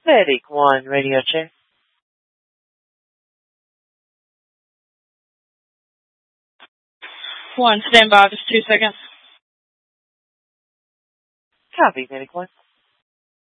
Medic 1, radio check. 1, stand by, just 2 seconds. Copy, Medic 1.